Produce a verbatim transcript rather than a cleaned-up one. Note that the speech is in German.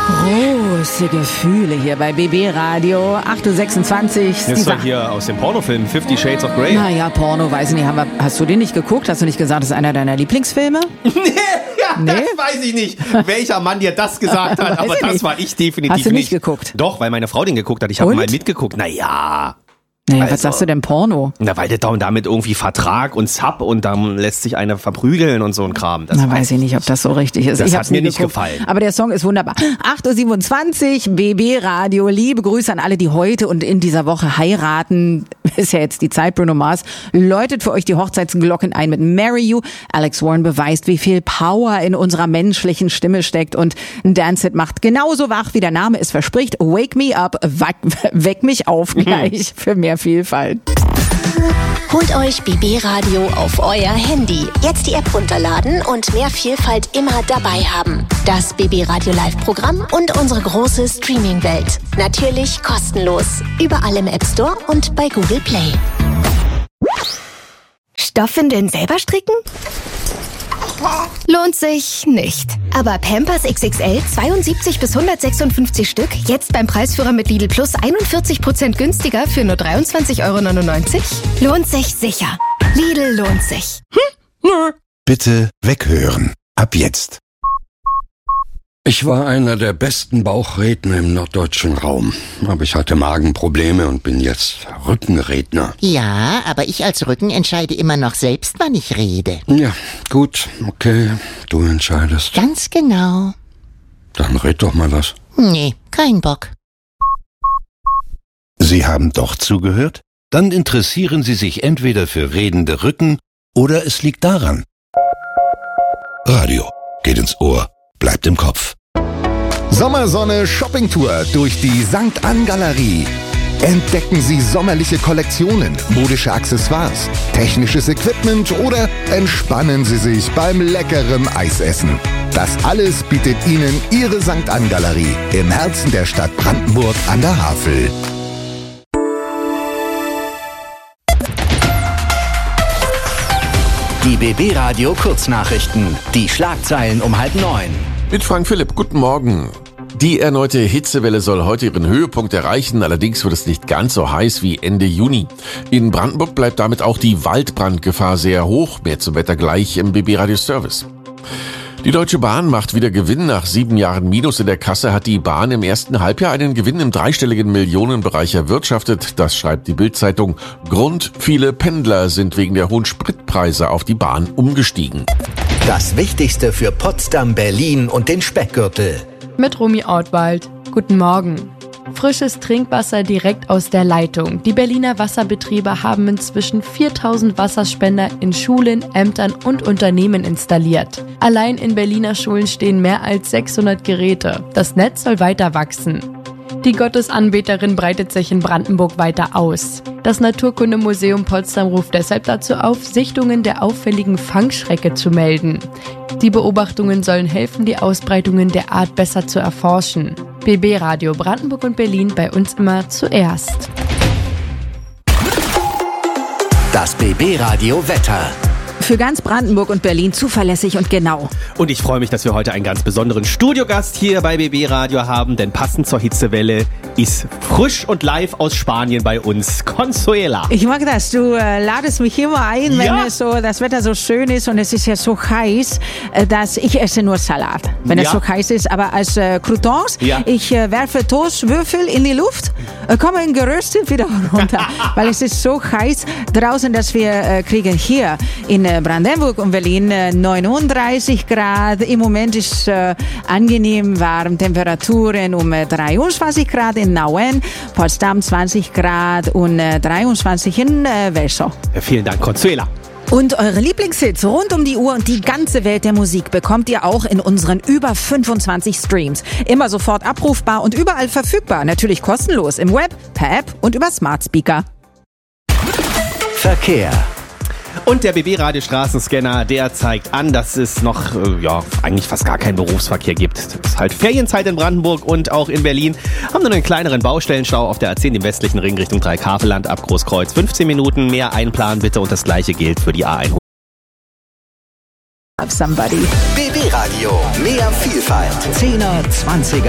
Große Gefühle hier bei B B Radio, acht Uhr sechsundzwanzig. Das ist doch hier aus dem Pornofilm Fifty Shades of Grey. Naja, Porno, weiß ich nicht. Haben wir, hast du den nicht geguckt? Hast du nicht gesagt, das ist einer deiner Lieblingsfilme? Nee, ja, nee? Das weiß ich nicht, welcher Mann dir das gesagt hat, aber das nicht. War ich definitiv nicht. Hast du nicht geguckt? Doch, weil meine Frau den geguckt hat. Ich habe mal mitgeguckt. Naja... Naja, also, was sagst du denn Porno? Na, weil das damit irgendwie Vertrag und Sub und dann lässt sich einer verprügeln und so ein Kram. Das Na, weiß ich nicht, ob das so richtig ist. Das ich hat mir nicht gefallen. Aber der Song ist wunderbar. acht Uhr siebenundzwanzig, B B Radio. Liebe Grüße an alle, die heute und in dieser Woche heiraten. Ist ja jetzt die Zeit, Bruno Mars läutet für euch die Hochzeitsglocken ein mit Marry You. Alex Warren beweist, wie viel Power in unserer menschlichen Stimme steckt und Dance It macht genauso wach, wie der Name es verspricht. Wake me up, weck, weck mich auf gleich für mehr Vielfalt. Holt euch B B Radio auf euer Handy. Jetzt die App runterladen und mehr Vielfalt immer dabei haben. Das B B Radio Live-Programm und unsere große Streaming-Welt. Natürlich kostenlos. Überall im App Store und bei Google Play. Stoffwindeln selber stricken? Lohnt sich nicht. Aber Pampers X X L zweiundsiebzig bis hundertsechsundfünfzig Stück, jetzt beim Preisführer mit Lidl Plus einundvierzig Prozent günstiger für nur dreiundzwanzig Euro neunundneunzig? Lohnt sich sicher. Lidl lohnt sich. Hm? Nö. Bitte weghören. Ab jetzt. Ich war einer der besten Bauchredner im norddeutschen Raum. Aber ich hatte Magenprobleme und bin jetzt Rückenredner. Ja, aber ich als Rücken entscheide immer noch selbst, wann ich rede. Ja, gut, okay, du entscheidest. Ganz genau. Dann red doch mal was. Nee, kein Bock. Sie haben doch zugehört? Dann interessieren Sie sich entweder für redende Rücken oder es liegt daran. Radio geht ins Ohr, bleibt im Kopf. Sommersonne Shoppingtour durch die Sankt Ann Galerie. Entdecken Sie sommerliche Kollektionen, modische Accessoires, technisches Equipment oder entspannen Sie sich beim leckeren Eisessen. Das alles bietet Ihnen Ihre Sankt Ann Galerie im Herzen der Stadt Brandenburg an der Havel. Die B B Radio Kurznachrichten. Die Schlagzeilen um halb neun. Mit Frank Philipp, guten Morgen. Die erneute Hitzewelle soll heute ihren Höhepunkt erreichen, allerdings wird es nicht ganz so heiß wie Ende Juni. In Brandenburg bleibt damit auch die Waldbrandgefahr sehr hoch, mehr zum Wetter gleich im B B Radio Service. Die Deutsche Bahn macht wieder Gewinn. Nach sieben Jahren Minus in der Kasse hat die Bahn im ersten Halbjahr einen Gewinn im dreistelligen Millionenbereich erwirtschaftet. Das schreibt die Bild-Zeitung. Grund: viele Pendler sind wegen der hohen Spritpreise auf die Bahn umgestiegen. Das Wichtigste für Potsdam, Berlin und den Speckgürtel. Mit Romy Ortwald. Guten Morgen. Frisches Trinkwasser direkt aus der Leitung. Die Berliner Wasserbetriebe haben inzwischen viertausend Wasserspender in Schulen, Ämtern und Unternehmen installiert. Allein in Berliner Schulen stehen mehr als sechshundert Geräte. Das Netz soll weiter wachsen. Die Gottesanbeterin breitet sich in Brandenburg weiter aus. Das Naturkundemuseum Potsdam ruft deshalb dazu auf, Sichtungen der auffälligen Fangschrecke zu melden. Die Beobachtungen sollen helfen, die Ausbreitungen der Art besser zu erforschen. B B Radio Brandenburg und Berlin, bei uns immer zuerst. Das B B Radio Wetter. Für ganz Brandenburg und Berlin zuverlässig und genau. Und ich freue mich, dass wir heute einen ganz besonderen Studiogast hier bei B B Radio haben, denn passend zur Hitzewelle ist frisch und live aus Spanien bei uns Consuela. Ich mag das, du äh, ladest mich immer ein, wenn ja. es so, das Wetter so schön ist und es ist ja so heiß, äh, dass ich esse nur Salat, wenn ja. es so heiß ist, aber als äh, Croutons, ja. ich äh, werfe Toastwürfel in die Luft, äh, kommen geröstet wieder runter, weil es ist so heiß draußen, dass wir äh, kriegen hier in äh, Brandenburg und Berlin äh, neununddreißig Grad. Im Moment ist äh, angenehm warm, Temperaturen um äh, dreiundzwanzig Grad in Nauen, Potsdam zwanzig Grad und äh, dreiundzwanzig in äh, Welschau. Ja, vielen Dank, Consuela. Und eure Lieblingshits rund um die Uhr und die ganze Welt der Musik bekommt ihr auch in unseren über fünfundzwanzig Streams. Immer sofort abrufbar und überall verfügbar. Natürlich kostenlos im Web, per App und über Smart Speaker. Verkehr. Und der B B-Radio-Straßenscanner, der zeigt an, dass es noch, äh, ja, eigentlich fast gar keinen Berufsverkehr gibt. Es ist halt Ferienzeit in Brandenburg und auch in Berlin. Haben nur einen kleineren Baustellenstau auf der A zehn im westlichen Ring Richtung Dreikaveland ab Großkreuz. fünfzehn Minuten, mehr einplanen bitte und das gleiche gilt für die A hundert. Somebody. B B-Radio, mehr Vielfalt. zehner, zwanziger